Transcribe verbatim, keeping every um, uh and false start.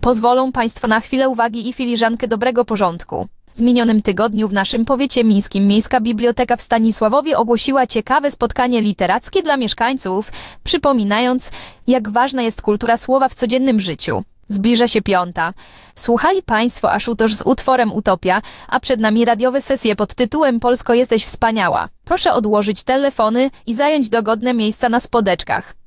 Pozwolą Państwo na chwilę uwagi i filiżankę dobrego porządku. W minionym tygodniu w naszym powiecie mińskim Miejska Biblioteka w Stanisławowie ogłosiła ciekawe spotkanie literackie dla mieszkańców, przypominając, jak ważna jest kultura słowa w codziennym życiu. Zbliża się piąta. Słuchali Państwo Aszutosz z utworem Utopia, a przed nami radiowe sesje pod tytułem Polsko jesteś wspaniała. Proszę odłożyć telefony i zająć dogodne miejsca na spodeczkach.